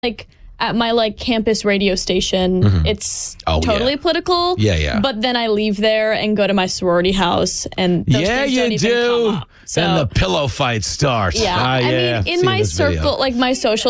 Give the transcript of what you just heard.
like at my like campus radio station, it's totally political. Yeah. But then I leave there and go to my sorority house, and those things don't even come up. So, Then the pillow fight starts. yeah, I mean, in my circle, like my social